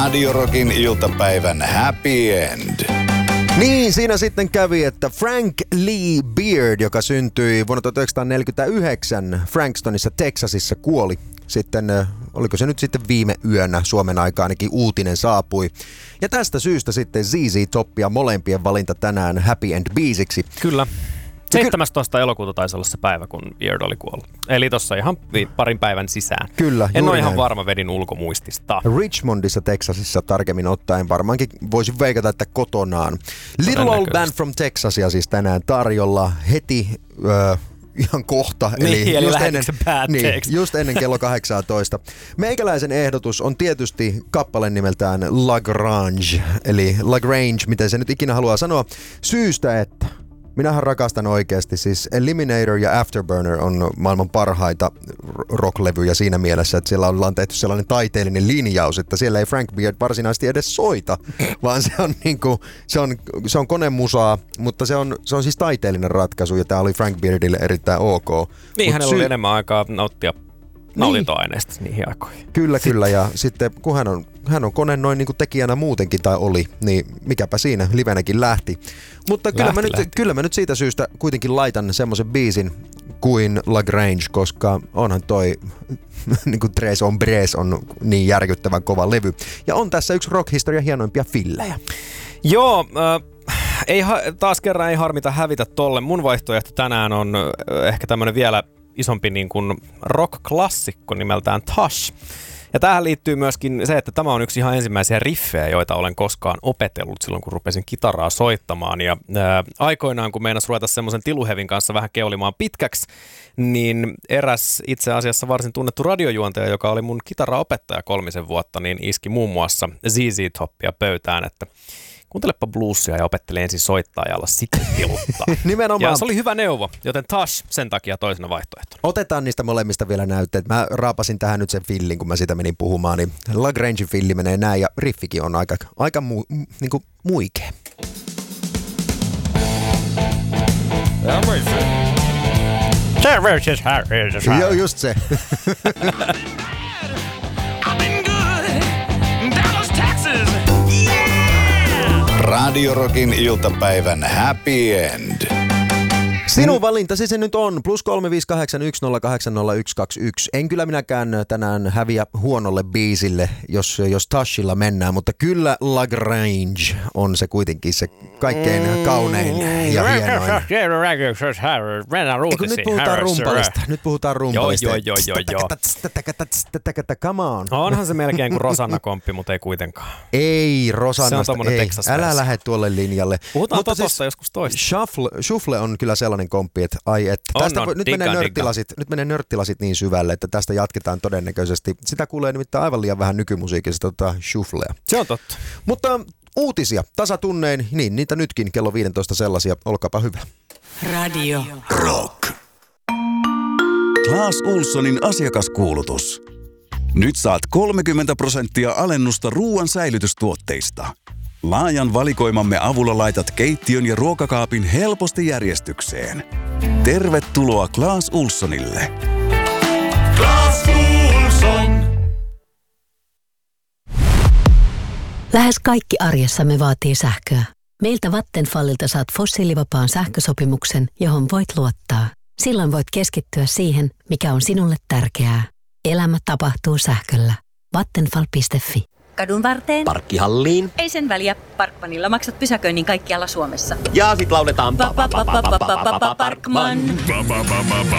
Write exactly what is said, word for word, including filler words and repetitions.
Radio Rockin iltapäivän happy end. Niin, siinä sitten kävi, että Frank Lee Beard, joka syntyi vuonna tuhatyhdeksänsataaneljäkymmentäyhdeksän Frankstonissa, Texasissa, kuoli. Sitten, oliko se nyt sitten viime yönä, Suomen aikaan ainakin uutinen saapui. Ja tästä syystä sitten Z Z Topia molempien valinta tänään Happy End-biisiksi. Kyllä. seitsemästoista elokuuta taisi olla se päivä, kun Beard oli kuollut. Eli tossa ihan parin päivän sisään. Kyllä, en ole näin. ihan varma, vedin ulkomuistista. Richmondissa, Texasissa tarkemmin ottaen, varmaankin voisin veikata, että kotonaan. Little Old Band from Texasia siis tänään tarjolla heti... Öö, ihan kohta, niin, eli, eli just, ennen, niin, just. just ennen kello kahdeksantoista. Meikäläisen ehdotus on tietysti kappale nimeltään Lagrange, eli Lagrange, miten se nyt ikinä haluaa sanoa, syystä, että minähän rakastan oikeasti, siis Eliminator ja Afterburner on maailman parhaita rocklevyjä siinä mielessä, että siellä ollaan tehty sellainen taiteellinen linjaus, että siellä ei Frank Beard varsinaisesti edes soita, vaan se on niinku, se on, se on konemusaa, mutta se on, se on siis taiteellinen ratkaisu ja tämä oli Frank Beardille erittäin ok. Niin, Mut hänellä sy- oli enemmän aikaa nauttia nautintoaineista niin. niihin aikoihin. Kyllä, kyllä. Ja sitten kun hän on, hän on kone noin niin kuin tekijänä muutenkin tai oli, niin mikäpä siinä livenäkin lähti. Mutta lähti, kyllä, mä nyt, kyllä mä nyt siitä syystä kuitenkin laitan semmoisen biisin kuin Lagrange, koska onhan toi niin kuin Tres Hombres on niin järkyttävän kova levy. Ja on tässä yksi rock-historian hienoimpia fillejä. Joo, äh, ei ha- taas kerran ei harmita hävitä tolle. Mun vaihtoehto tänään on äh, ehkä tämmönen vielä isompi niin kuin rock-klassikko nimeltään Tush. Ja tähän liittyy myöskin se, että tämä on yksi ihan ensimmäisiä riffejä, joita olen koskaan opetellut silloin, kun rupesin kitaraa soittamaan. Ja ää, aikoinaan, kun meinas ruveta semmoisen tiluhevin kanssa vähän keulimaan pitkäksi, niin eräs itse asiassa varsin tunnettu radiojuontaja, joka oli mun kitaraopettaja kolmisen vuotta, niin iski muun muassa Z Z Topia pöytään, että kuuntelepa bluesia ja opettele ensin soittaa ja alla sitten tiluttaa. Nimenomaan. Ja se oli hyvä neuvo, joten Tush sen takia toisena vaihtoehtona. Otetaan niistä molemmista vielä näytteet. Mä raapasin tähän nyt sen fillin, kun mä sitä menin puhumaan, niin Lagrange filli menee näin ja riffikin on aika, aika mu, niinku muikea. Joo, just se. Radio Rockin iltapäivän happy end. Sinun valintasi se nyt on. Plus kolme viisi kahdeksan yksi nolla kahdeksan nolla yksi kaksi yksi. En kyllä minäkään tänään häviä huonolle biisille, jos, jos Tushilla mennään, mutta kyllä Lagrange on se kuitenkin se kaikkein kaunein ja hienoin. Eikö nyt puhutaan rumpalista? Nyt puhutaan rumpalista. Joo, joo, joo, joo. Come on. Onhan se melkein kuin Rosanna-komppi, mutta ei kuitenkaan. Ei, Rosannasta ei. Texas-versio. Älä lähde tuolle linjalle. Puhutaan totosta siis joskus toista. Shuffle, shuffle on kyllä sellainen komppi, että ai että. On, tästä, on, nyt, digga, menee digga. nörttilasit, nyt menee nörttilasit niin syvälle, että tästä jatketaan todennäköisesti. Sitä kuulee nimittäin aivan liian vähän nykymusiikista tota shufflea. Se on totta. Mutta uutisia tasatunnein, niin niitä nytkin kello viisitoista sellaisia. Olkaapa hyvä. Radio Rock. Clas Ohlsonin asiakaskuulutus. Nyt saat kolmekymmentä prosenttia alennusta ruoan säilytystuotteista. Laajan valikoimamme avulla laitat keittiön ja ruokakaapin helposti järjestykseen. Tervetuloa Clas Ohlsonille. Clas Ohlson. Lähes kaikki arjessamme vaatii sähköä. Meiltä Vattenfallilta saat fossiilivapaan sähkösopimuksen, johon voit luottaa. Silloin voit keskittyä siihen, mikä on sinulle tärkeää. Elämä tapahtuu sähköllä. Vattenfall piste fi. Kadun varteen. Parkkihalliin. Ei sen väliä. Parkmanilla maksat pysäköinnin kaikkialla Suomessa. Ja sit lauletaan Parkman.